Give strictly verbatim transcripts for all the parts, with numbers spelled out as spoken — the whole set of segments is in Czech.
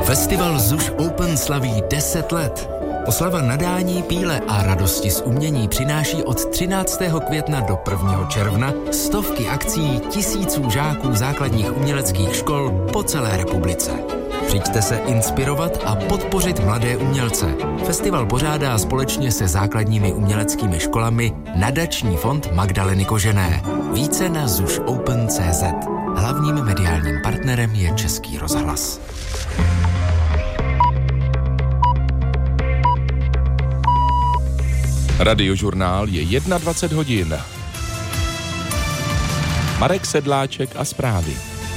Festival Zuš Open slaví deset let. Oslava nadání, píle a radosti z umění přináší od třináctého května do prvního června stovky akcí tisíců žáků základních uměleckých škol po celé republice. Přijďte se inspirovat a podpořit mladé umělce. Festival pořádá společně se základními uměleckými školami Nadační fond Magdaleny Kožené. Více na zuš open tečka cé zet. Hlavním mediálním partnerem je Český rozhlas. Radiožurnál je dvacet jedna hodin. Marek Sedláček a zprávy.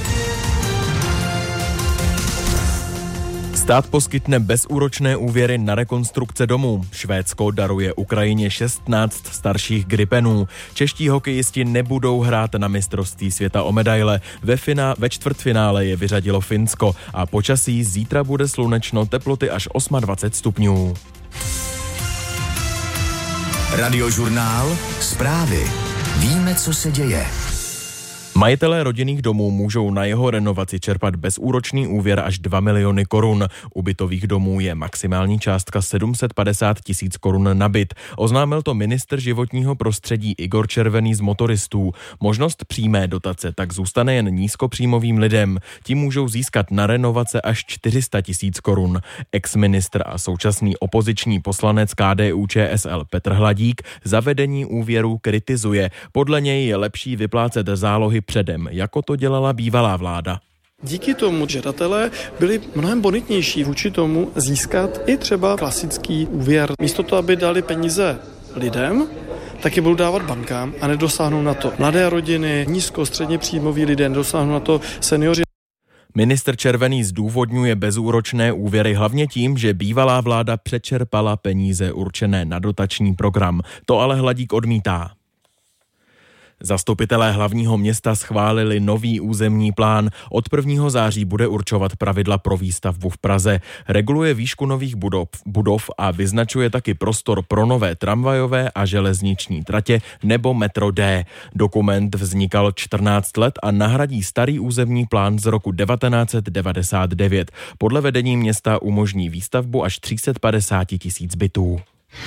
Stát poskytne bezúročné úvěry na rekonstrukce domů. Švédsko daruje Ukrajině šestnáct starších Gripenů. Čeští hokejisti nebudou hrát na mistrovství světa o medaile. Ve, finá- ve čtvrtfinále je vyřadilo Finsko a počasí zítra bude slunečno, teploty až dvacet osm stupňů. Radiožurnál, zprávy. Víme, co se děje. Majitelé rodinných domů můžou na jeho renovaci čerpat bezúročný úvěr až dva miliony korun. U bytových domů je maximální částka sedm set padesát tisíc korun na byt. Oznámil to ministr životního prostředí Igor Červený z Motoristů. Možnost přímé dotace tak zůstane jen nízkopříjmovým lidem. Ti můžou získat na renovace až čtyři sta tisíc korun. Ex-ministr a současný opoziční poslanec K D U Č S L Petr Hladík zavedení úvěru kritizuje. Podle něj je lepší vyplácet zálohy předem, jako to dělala bývalá vláda. Díky tomu žadatelé byli mnohem bonitnější vůči tomu získat i třeba klasický úvěr. Místo toho, aby dali peníze lidem, tak je budou dávat bankám a nedosáhnou na to mladé rodiny, nízko, středně příjmoví lidé, nedosáhnou na to seniori. Ministr Červený zdůvodňuje bezúročné úvěry hlavně tím, že bývalá vláda přečerpala peníze určené na dotační program. To ale Hladík odmítá. Zastupitelé hlavního města schválili nový územní plán. Od prvního září bude určovat pravidla pro výstavbu v Praze. Reguluje výšku nových budov, budov a vyznačuje taky prostor pro nové tramvajové a železniční tratě nebo metro D. Dokument vznikal čtrnáct let a nahradí starý územní plán z roku devatenáct set devadesát devět. Podle vedení města umožní výstavbu až tři sta padesát tisíc bytů.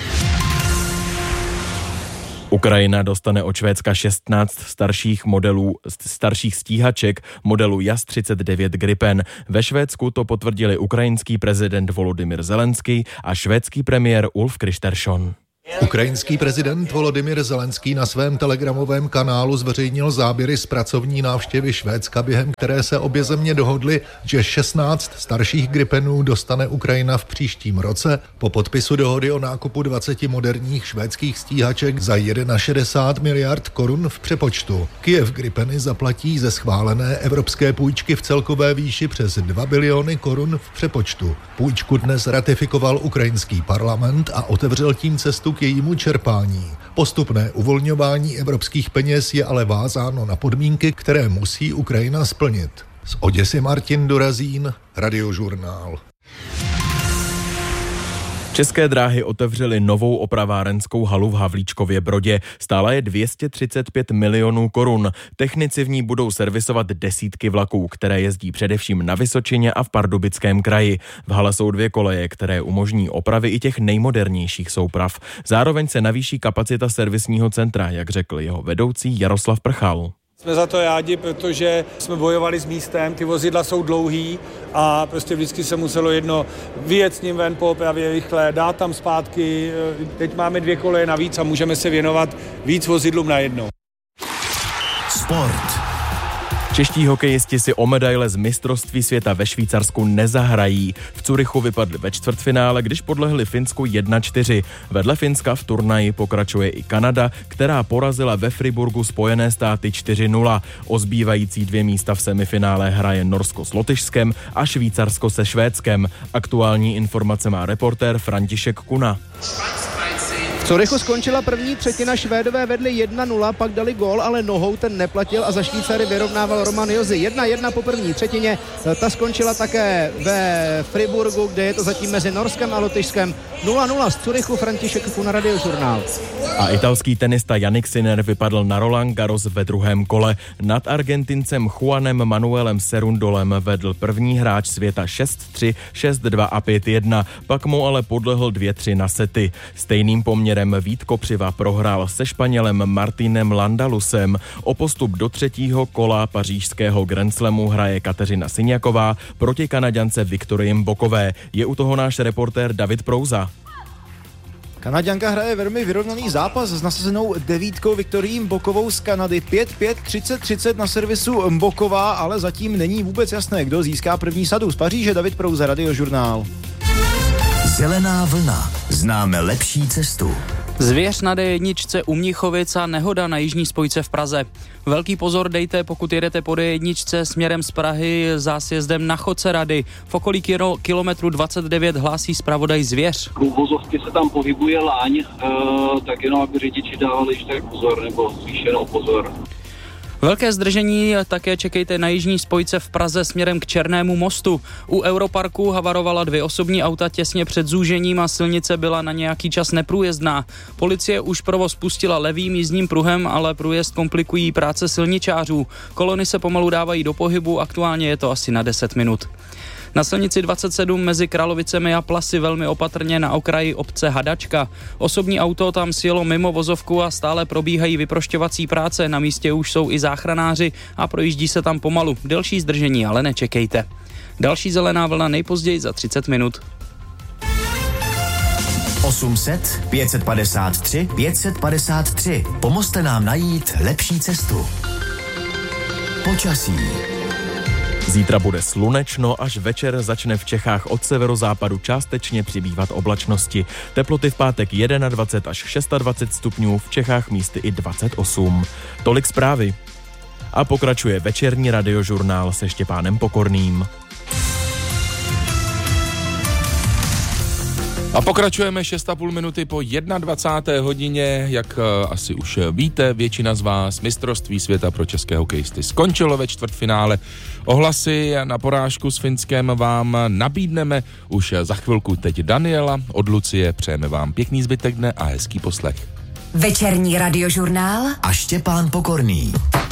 Ukrajina dostane od Švédska šestnáct starších modelů, starších stíhaček modelu Jas třicet devět Gripen. Ve Švédsku to potvrdili ukrajinský prezident Volodymyr Zelenský a švédský premiér Ulf Kristersson. Ukrajinský prezident Volodymyr Zelenský na svém telegramovém kanálu zveřejnil záběry z pracovní návštěvy Švédska, během které se obě země dohodly, že šestnáct starších Gripenů dostane Ukrajina v příštím roce po podpisu dohody o nákupu dvaceti moderních švédských stíhaček za šedesát jedna miliard korun v přepočtu. Kyjev Gripeny zaplatí ze schválené evropské půjčky v celkové výši přes dva biliony korun v přepočtu. Půjčku dnes ratifikoval ukrajinský parlament a otevřel tím cestu k jejímu čerpání. Postupné uvolňování evropských peněz je ale vázáno na podmínky, které musí Ukrajina splnit. Z Oděsy Martin Dorazín, Radiožurnál. České dráhy otevřely novou opravárenskou halu v Havlíčkově Brodě. Stála je dvě stě třicet pět milionů korun. Technici v ní budou servisovat desítky vlaků, které jezdí především na Vysočině a v Pardubickém kraji. V hale jsou dvě koleje, které umožní opravy i těch nejmodernějších souprav. Zároveň se navýší kapacita servisního centra, jak řekl jeho vedoucí Jaroslav Prchal. Jsme za to rádi, protože jsme bojovali s místem, ty vozidla jsou dlouhý a prostě vždycky se muselo jedno vyjet s ním ven po opravě rychle, dát tam zpátky. Teď máme dvě koleje navíc a můžeme se věnovat víc vozidlům najednou. Sport. Čeští hokejisti si o medaile z mistrovství světa ve Švýcarsku nezahrají. V Curychu vypadli ve čtvrtfinále, když podlehli Finsku jedna čtyři. Vedle Finska v turnaji pokračuje i Kanada, která porazila ve Friburgu Spojené státy čtyři nula. O zbývající dvě místa v semifinále hraje Norsko s Lotyšskem a Švýcarsko se Švédskem. Aktuální informace má reportér František Kuna. V V Curychu skončila první třetina, Švédové vedli jedna nula, pak dali gól, ale nohou ten neplatil a za Švýcary vyrovnával Roman Jozy. jedna jedna po první třetině, ta skončila také ve Friburgu, kde je to zatím mezi Norskem a Lotyšskem. nula nula z Curychu, František Funa, Radiožurnál. A italský tenista Jannik Sinner vypadl na Roland Garros ve druhém kole. Nad Argentincem Juanem Manuelem Cerundolem vedl první hráč světa šest tři, šest dva a pět jedna, pak mu ale podlehl dvě tři na sety. Stejným poměrem Vít Kopřiva prohrál se Španělem Martinem Landalusem. O postup do třetího kola pařížského Grand Slamu hraje Kateřina Syňaková proti Kanaďance Viktorii Mbokové. Je u toho náš reportér David Prouza. Kanaďanka hraje velmi vyrovnaný zápas s nasazenou devítkou Viktorií Mbokovou z Kanady. pět pět, třicet třicet na servisu Mboková, ale zatím není vůbec jasné, kdo získá první sadu. Z Paříže David Prouza, Radiožurnál. Zelená vlna. Známe lepší cestu. Zvěř na dé jedna u Mnichovic a nehoda na jižní spojce v Praze. Velký pozor dejte, pokud jedete po dé jedna směrem z Prahy za sjezdem na Chodce Rady. V okolí kilo, kilometru dvacet devět hlásí zpravodaj Zvěř. U vozovky se tam pohybuje láň, uh, tak jenom aby řidiči dávali ještě pozor nebo zvýšenou pozor. Velké zdržení také čekejte na jižní spojce v Praze směrem k Černému mostu. U Europarku havarovala dvě osobní auta těsně před zúžením a silnice byla na nějaký čas neprůjezdná. Policie už provoz pustila levým jízdním pruhem, ale průjezd komplikují práce silničářů. Kolony se pomalu dávají do pohybu, aktuálně je to asi na deset minut. Na silnici dvacet sedm mezi Kralovicemi a Plasy velmi opatrně na okraji obce Hadačka. Osobní auto tam sjelo mimo vozovku a stále probíhají vyprošťovací práce. Na místě už jsou i záchranáři a projíždí se tam pomalu. Delší zdržení ale nečekejte. Další zelená vlna nejpozději za třicet minut. osm set, pět set padesát tři, pět set padesát tři. Pomozte nám najít lepší cestu. Počasí. Zítra bude slunečno, až večer začne v Čechách od severozápadu částečně přibývat oblačnosti. Teploty v pátek dvacet jedna až dvacet šest stupňů, v Čechách místy i dvacet osm. Tolik zprávy. A pokračuje večerní Radiožurnál se Štěpánem Pokorným. A pokračujeme šest a půl minuty po dvacáté jedné hodině, jak asi už víte, většina z vás, mistrovství světa pro české hokejisty skončilo ve čtvrtfinále. Ohlasy na porážku s Finskem vám nabídneme už za chvilku. Teď Daniela, od Lucie přejeme vám pěkný zbytek dne a hezký poslech. Večerní Radiožurnál a Štěpán Pokorný.